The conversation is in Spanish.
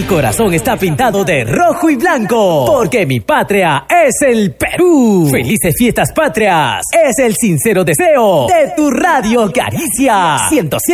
corazón está pintado de rojo y blanco, porque mi patria es el Perú. Felices fiestas patrias, es el sincero deseo de tu Radio Caricia 107.